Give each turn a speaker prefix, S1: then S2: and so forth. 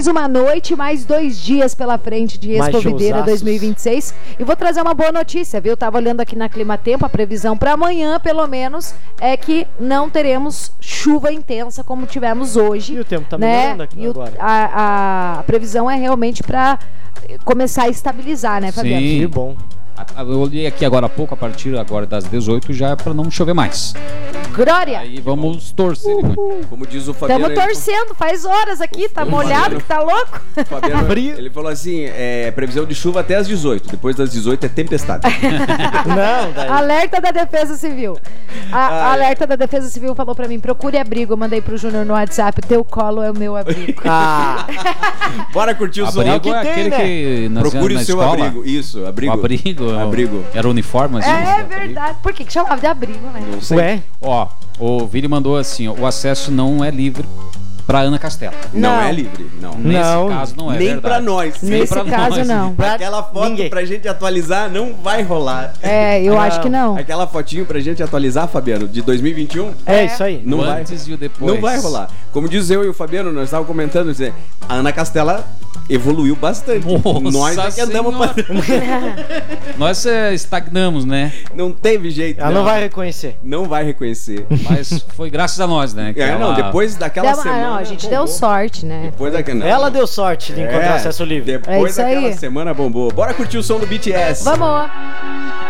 S1: mais uma noite, mais 2 dias pela frente de Expo Videira 2026. E vou trazer uma boa notícia, viu? Tava olhando aqui na Climatempo, a previsão para amanhã, pelo menos, é que não teremos chuva intensa como tivemos hoje.
S2: E o tempo tá
S1: né?
S2: melhorando aqui agora.
S1: A previsão é realmente para começar a estabilizar, né, Fabiano?
S3: Sim.
S2: Que bom.
S3: Eu olhei aqui agora há pouco, a partir agora das 18, já é pra não chover mais.
S1: Glória!
S3: Aí vamos torcer.
S4: Como diz o Fabiano...
S1: Estamos torcendo, faz horas aqui, tá molhado, que tá louco?
S4: Fabiano, ele falou assim, previsão de chuva até as 18, depois das 18 é tempestade.
S2: Não, daí...
S1: Alerta da Defesa Civil. Alerta da Defesa Civil falou pra mim, procure abrigo, eu mandei pro Júnior no WhatsApp, teu colo é o meu abrigo.
S4: Bora curtir o som.
S3: Abrigo é aquele que
S4: procure
S3: na
S4: o seu
S3: escola.
S4: abrigo, isso, abrigo.
S3: Abrigo. Era uniforme, assim?
S1: É verdade. Por que chamava de abrigo, né?
S4: Não sei.
S2: Ué?
S3: Ó, o Vili mandou assim, ó, o acesso não é livre pra Ana Castela.
S4: Não é livre, não.
S3: Nesse caso não é
S4: nem
S3: verdade.
S4: pra nós.
S1: Nesse caso, não.
S4: Aquela foto pra gente atualizar não vai rolar.
S1: Eu acho que não.
S4: Aquela fotinho pra gente atualizar, Fabiano, de 2021.
S2: É isso aí.
S4: Não vai.
S3: Antes e o depois.
S4: Não vai rolar. Como diz eu e o Fabiano, nós estávamos comentando, a Ana Castela evoluiu bastante.
S3: Nossa
S4: nós é que andamos pra...
S3: Nós estagnamos, né?
S4: Não teve jeito.
S2: Ela não vai reconhecer.
S4: Não vai reconhecer.
S3: Mas foi graças a nós, né?
S4: Depois daquela semana...
S1: Não, a gente deu sorte, né?
S4: Depois daquela...
S2: Ela deu sorte de encontrar acesso livre.
S4: Depois
S1: isso
S4: daquela
S1: aí.
S4: semana bombou. Bora curtir o som do BTS.
S1: Vamos!